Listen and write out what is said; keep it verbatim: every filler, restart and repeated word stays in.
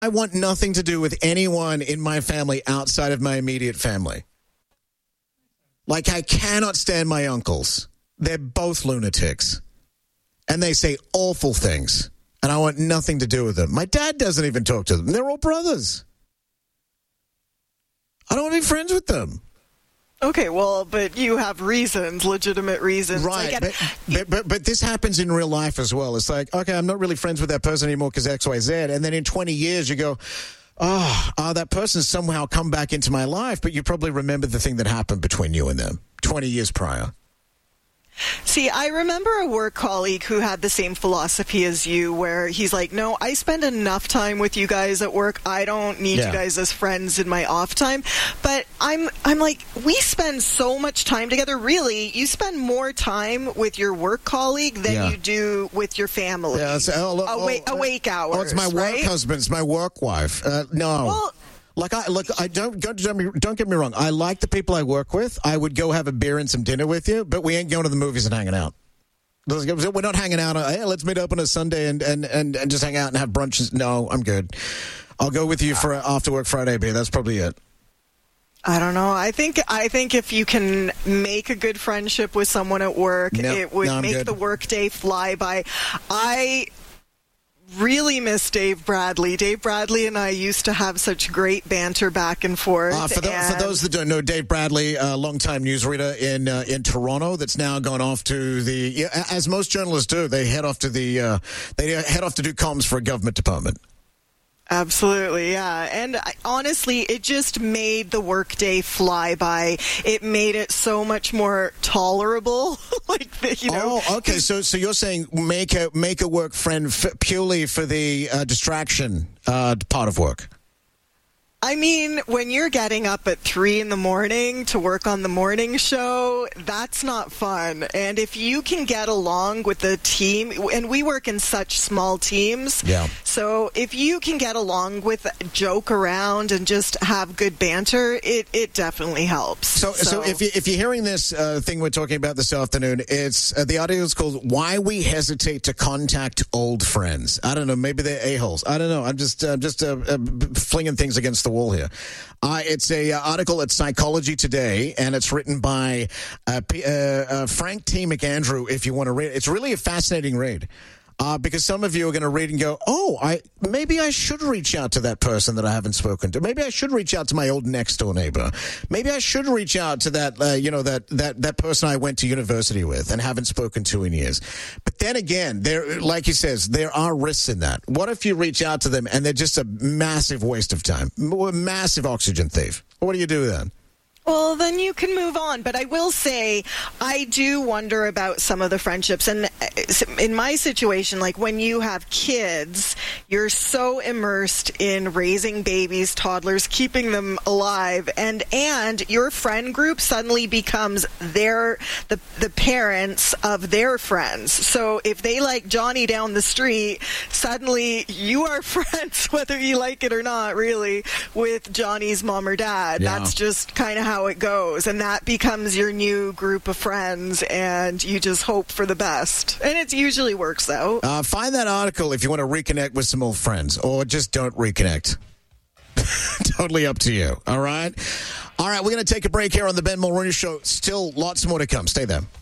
I want nothing to do with anyone in my family outside of my immediate family. Like, I cannot stand my uncles. They're both lunatics. And they say awful things. And I want nothing to do with them. My dad doesn't even talk to them. They're all brothers. I don't want to be friends with them. Okay, well, but you have reasons, legitimate reasons. Right, but, but, but but this happens in real life as well. It's like, okay, I'm not really friends with that person anymore because X, Y, Z. And then in twenty years you go, oh, uh, that person's somehow come back into my life, but you probably remember the thing that happened between you and them twenty years prior. See, I remember a work colleague who had the same philosophy as you, where he's like, no, I spend enough time with you guys at work. I don't need yeah. you guys as friends in my off time. But I'm I'm like, we spend so much time together. Really, you spend more time with your work colleague than yeah. you do with your family. Yeah, it's, oh, look, awake, oh, awake hours. Oh, it's my right? work husband. It's my work wife. Uh, no. Well, Like I look, I don't don't get me don't get me wrong. I like the people I work with. I would go have a beer and some dinner with you, but we ain't going to the movies and hanging out. We're not hanging out. Hey, let's meet up on a Sunday and, and, and, and just hang out and have brunches. No, I'm good. I'll go with you for an after work Friday beer. That's probably it. I don't know. I think I think if you can make a good friendship with someone at work, nope. it would no, make good. the workday fly by. I really miss Dave Bradley. Dave Bradley and I used to have such great banter back and forth. Uh, for, the, and for those that don't know, Dave Bradley, a longtime newsreader in uh, in Toronto, that's now gone off to the, yeah, as most journalists do, they head off to the, uh, they head off to do comms for a government department. Absolutely, yeah. And I, honestly, it just made the workday fly by. It made it so much more tolerable. like, you know. Oh, okay. So, so you're saying make a make a work friend f- purely for the uh, distraction uh, part of work. I mean, when you're getting up at three in the morning to work on the morning show, that's not fun. And if you can get along with the team, and we work in such small teams, yeah. so if you can get along with, joke around, and just have good banter, it, it definitely helps. So, so, so if, you, if you're hearing this uh, thing we're talking about this afternoon, it's uh, the audio is called "Why We Hesitate to Contact Old Friends." I don't know, maybe they're a-holes. I don't know. I'm just uh, just uh, uh, flinging things against the wall here. Uh, it's a uh, article at Psychology Today, and it's written by uh, P- uh, uh, Frank T. McAndrew, if you want to read it. It's really a fascinating read. Uh, because some of you are going to read and go, oh, I maybe I should reach out to that person that I haven't spoken to. Maybe I should reach out to my old next door neighbor. Maybe I should reach out to that, uh, you know, that, that, that person I went to university with and haven't spoken to in years. But then again, there, like he says, there are risks in that. What if you reach out to them and they're just a massive waste of time, a massive oxygen thief? What do you do then? Well, then you can move on. But I will say, I do wonder about some of the friendships. And in my situation, like when you have kids, you're so immersed in raising babies, toddlers, keeping them alive. And and your friend group suddenly becomes their the, the parents of their friends. So if they like Johnny down the street, suddenly you are friends, whether you like it or not, really, with Johnny's mom or dad. Yeah. That's just kind of how it goes, and that becomes your new group of friends, and you just hope for the best, and it usually works out. Uh, find that article if you want to reconnect with some old friends, or just don't reconnect. Totally up to you. All right, all right. We're going to take a break here on the Ben Mulroney Show. Still, lots more to come. Stay there.